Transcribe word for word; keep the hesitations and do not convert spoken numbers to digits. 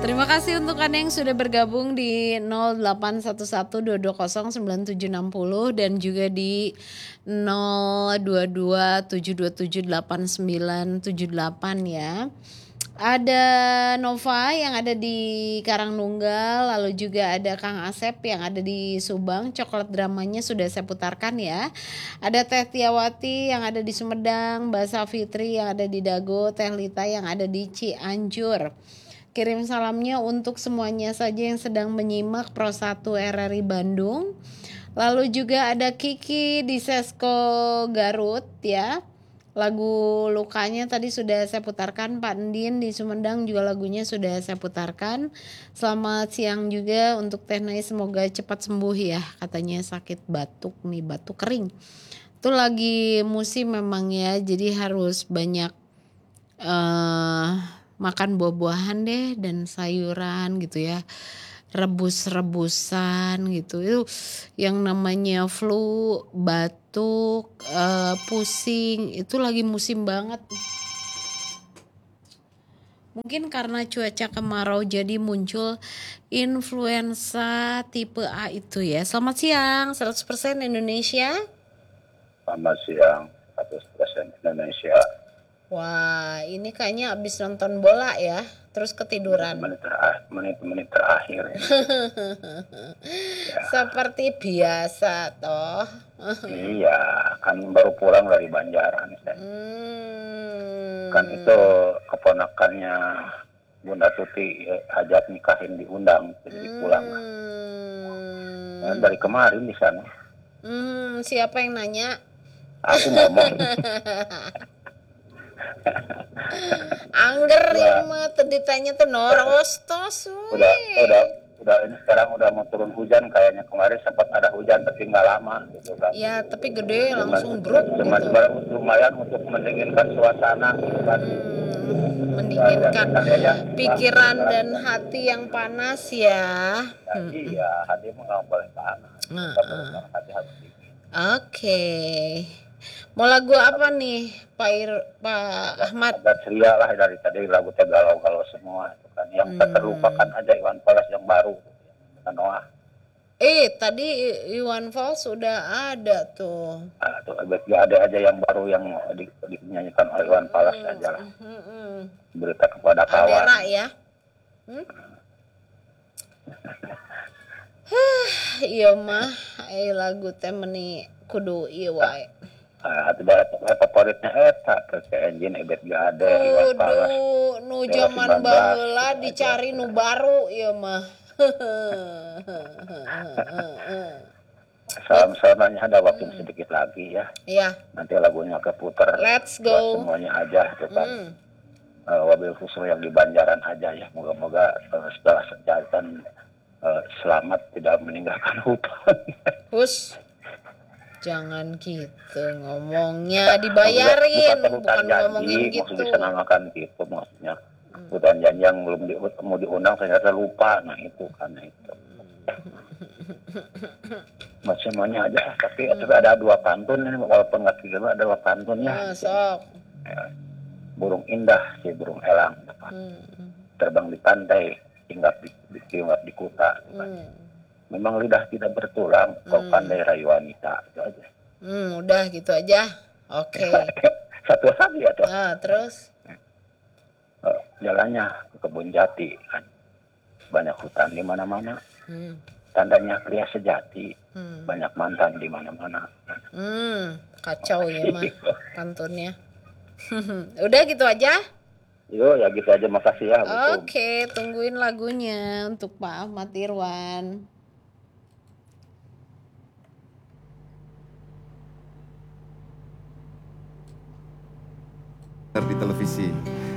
Terima kasih untuk Anda yang sudah bergabung di nol delapan satu satu dua dua nol sembilan tujuh enam nol dan juga di nol dua dua tujuh dua tujuh delapan sembilan tujuh delapan ya. Ada Nova yang ada di Karangnunggal, lalu juga ada Kang Asep yang ada di Subang. Coklat dramanya sudah saya putarkan ya. Ada Teh Tiawati yang ada di Sumedang, Mbak Safitri yang ada di Dago, Teh Lita yang ada di Cianjur. Kirim salamnya untuk semuanya saja yang sedang menyimak Pro satu R R I Bandung. Lalu juga ada Kiki di Sesko Garut ya. Lagu Lukanya tadi sudah saya putarkan. Pak Ndin di Sumedang juga lagunya sudah saya putarkan. Selamat siang juga untuk Teh Nai, semoga cepat sembuh ya. Katanya sakit batuk nih, batuk kering. Itu lagi musim memang ya, jadi harus banyak uh, makan buah-buahan deh dan sayuran gitu ya, rebus-rebusan gitu. Itu yang namanya flu, batuk, uh, pusing, itu lagi musim banget. Mungkin karena cuaca kemarau jadi muncul influenza tipe A itu ya. Selamat siang, seratus persen Indonesia. Selamat siang, seratus persen Indonesia. Wah, ini kayaknya abis nonton bola ya, terus ketiduran. Menit-menit terakhir, menit-menit terakhir ya. Seperti biasa toh. Iya, kan baru pulang dari Banjaran. Hmm. Kan itu keponakannya Bunda Tuti ya, ajak nikahin diundang, jadi hmm. pulang. Nah, dari kemarin di sana. Hmm, siapa yang nanya? Aku ngomong. Angger ya mah tadi ditanya tuh noros tos. Udah udah udah ini sekarang udah mau turun hujan kayaknya. Kemarin sempat ada hujan tapi nggak lama gitu kan. Ya tapi gede Cuman, langsung bruk cuma gitu. lumayan untuk mendinginkan suasana gitu kan. Hmm, mendinginkan pikiran dan hati yang panas ya. Nah, hmm. Iya, hati mah nggak boleh panas. Uh, uh. Hati harus dingin. Oke. Okay. Mau lagu apa nih, Pak Ir, Pak Ahmad? Agak ceria lah dari tadi lagu teh galau-galau semua itu kan. Yang hmm. tak terlupakan aja Iwan Fals yang baru. Noah. Eh, tadi Iwan Fals sudah ada tuh. Ah, tuh ada aja yang baru yang di, dinyanyikan oleh Iwan Fals hmm. aja lah. Hmm. Berita kepada kawan. Adera ya. Hmm? Iya mah, eh lagu teh meni kudu ieu wae. Ah, atuh favoritnya eta ke engine ebet gak ada Iwan Fals. Aduh, nu zaman baheula dicari nu baru ieu mah. Salam-salamnya ada waktu hmm. sedikit lagi ya. Iya. Nanti lagunya keputar. Let's go. Semuanya aja tuh kan. Hmm. Uh, wabil khusus yang di Banjaran aja ya. Moga-moga uh, setelah kejahatan uh, selamat tidak meninggalkan hutan. Hus. Jangan gitu ngomongnya, dibayarin bukan, bukan, bukan ngomongin gitu. Maksudnya senamakan gitu maksudnya. Hmm. Hutan janji yang belum di, mau diundang ternyata lupa, nah itu karena itu. Mas semuanya aja, tapi hmm. ada dua pantun ini walaupun nggak kira ada dua pantun ya. Nah, sok. Ya. Burung indah si burung elang, hmm. terbang di pantai, hinggap di, di, hinggap di kota. Hmm. Memang lidah tidak bertulang, hmm. kau pandai rayu wanita, itu aja. Hmm, udah gitu aja. Oke. Okay. Satu lagi ya tuh. Ah, terus? Uh, jalannya ke kebun jati kan, banyak hutan di mana-mana. Hmm. Tandanya pria sejati, hmm. banyak mantan di mana-mana. Hmm, kacau ya mah pantunnya. Udah gitu aja. Yo ya gitu aja, makasih ya. Oke, okay, tungguin lagunya untuk Pak Ahmad Irwan. Di televisi.